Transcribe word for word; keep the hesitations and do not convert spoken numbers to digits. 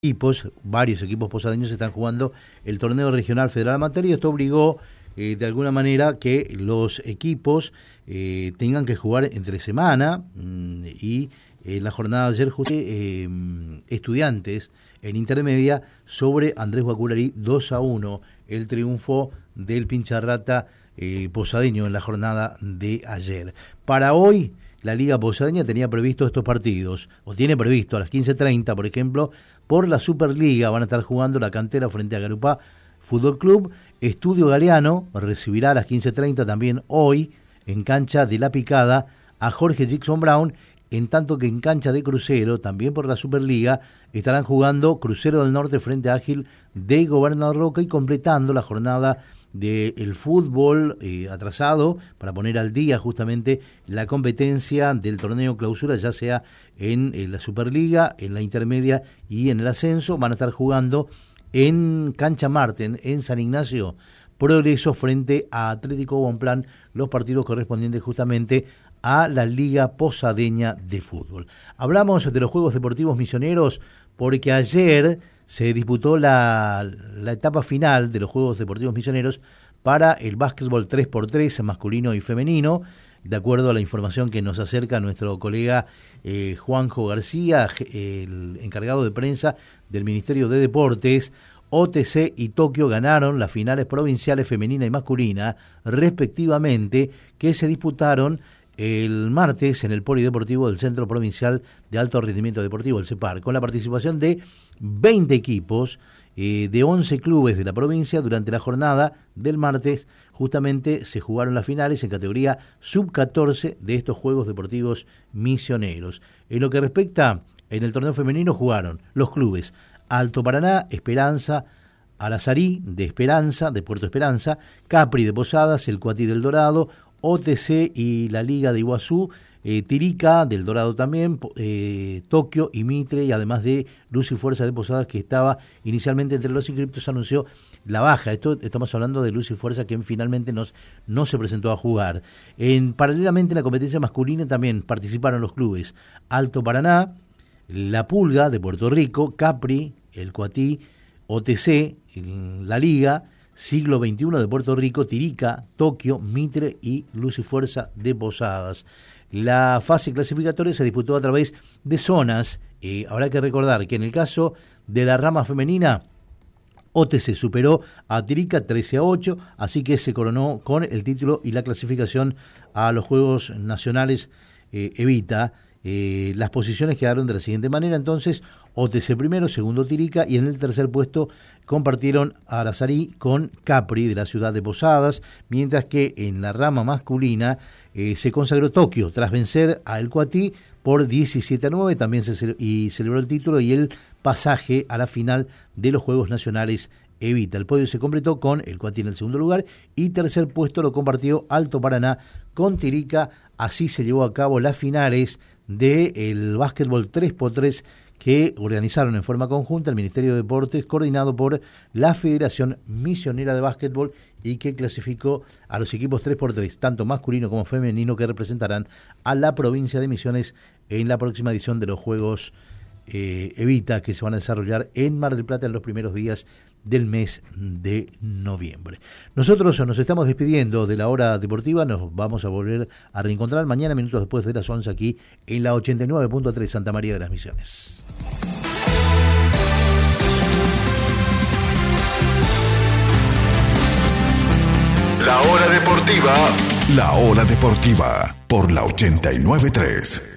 equipos, varios equipos posadeños están jugando el torneo regional federal amateur y esto obligó eh, de alguna manera que los equipos eh, tengan que jugar entre semana mmm, y en eh, la jornada de ayer justo eh, Estudiantes en intermedia sobre Andrés Guacurari dos a uno el triunfo del Pincharrata eh, posadeño en la jornada de ayer. Para hoy la Liga Posadeña tenía previsto estos partidos, o tiene previsto a las quince treinta, por ejemplo, por la Superliga van a estar jugando la Cantera frente a Garupá Fútbol Club. Estudio Galeano recibirá a las quince treinta también hoy en cancha de La Picada a Jorge Jackson Brown, en tanto que en cancha de Crucero, también por la Superliga, estarán jugando Crucero del Norte frente a Ágil de Gobernador Roca y completando la jornada del fútbol eh, atrasado para poner al día justamente la competencia del torneo clausura, ya sea en, en la Superliga, en la intermedia y en el ascenso. Van a estar jugando en Cancha Marten, en San Ignacio, Progreso frente a Atlético Bonplan, los partidos correspondientes justamente a la Liga Posadeña de Fútbol. Hablamos de los Juegos Deportivos Misioneros porque ayer se disputó la, la etapa final de los Juegos Deportivos Misioneros para el básquetbol tres por tres masculino y femenino, de acuerdo a la información que nos acerca nuestro colega eh, Juanjo García, el encargado de prensa del Ministerio de Deportes. O T C y Tokio ganaron las finales provinciales femenina y masculina, respectivamente, que se disputaron el martes en el Polideportivo del Centro Provincial de Alto Rendimiento Deportivo, el CEPAR, con la participación de veinte equipos eh, de once clubes de la provincia. Durante la jornada del martes justamente se jugaron las finales en categoría sub catorce de estos Juegos Deportivos Misioneros. En lo que respecta, en el torneo femenino jugaron los clubes Alto Paraná, Esperanza, Alazarí de Esperanza, de Puerto Esperanza, Capri de Posadas, el Cuatí del Dorado, O T C y la Liga de Iguazú, eh, Tirica del Dorado también, eh, Tokio y Mitre, y además de Luz y Fuerza de Posadas, que estaba inicialmente entre los inscriptos, anunció la baja. Esto estamos hablando de Luz y Fuerza, que finalmente nos, no se presentó a jugar. En, paralelamente en la competencia masculina también participaron los clubes Alto Paraná, La Pulga de Puerto Rico, Capri, el Cuatí, O T C, la Liga, Siglo veintiuno de Puerto Rico, Tirica, Tokio, Mitre y Luz y Fuerza de Posadas. La fase clasificatoria se disputó a través de zonas. Eh, habrá que recordar que en el caso de la rama femenina, O T C superó a Tirica trece a ocho, así que se coronó con el título y la clasificación a los Juegos Nacionales eh, Evita. Eh, las posiciones quedaron de la siguiente manera, entonces: O T C primero, segundo Tirica, y en el tercer puesto compartieron Arazarí con Capri de la ciudad de Posadas, mientras que en la rama masculina eh, se consagró Tokio tras vencer a El Cuatí por diecisiete a nueve, también se cele- y celebró el título y el pasaje a la final de los Juegos Nacionales Evita. El podio se completó con El Cuatí en el segundo lugar y tercer puesto lo compartió Alto Paraná con Tirica. Así se llevó a cabo las finales del básquetbol tres por tres que organizaron en forma conjunta el Ministerio de Deportes, coordinado por la Federación Misionera de Básquetbol, y que clasificó a los equipos tres por tres, tanto masculino como femenino, que representarán a la provincia de Misiones en la próxima edición de los Juegos eh, Evita, que se van a desarrollar en Mar del Plata en los primeros días del mes de noviembre. Nosotros nos estamos despidiendo de la hora deportiva, nos vamos a volver a reencontrar mañana minutos después de las once aquí en la ochenta y nueve punto tres Santa María de las Misiones. La hora deportiva. La hora deportiva por la ochenta y nueve punto tres.